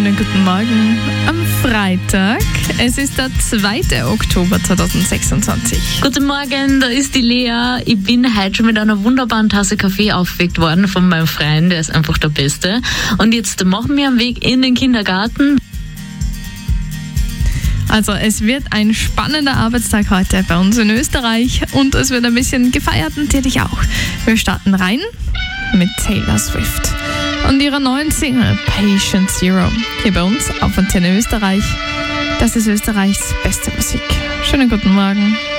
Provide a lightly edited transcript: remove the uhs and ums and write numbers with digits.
Guten Morgen am Freitag. Es ist der 2. Oktober 2026. Guten Morgen, da ist die Lea. Ich bin heute schon mit einer wunderbaren Tasse Kaffee aufgeweckt worden von meinem Freund, der ist einfach der Beste. Und jetzt machen wir einen Weg in den Kindergarten. Also es wird ein spannender Arbeitstag heute bei uns in Österreich und es wird ein bisschen gefeiert, natürlich auch. Wir starten rein mit Taylor Swift und ihrer neuen Single Patient Zero hier bei uns auf Antenne Österreich. Das ist Österreichs beste Musik. Schönen guten Morgen.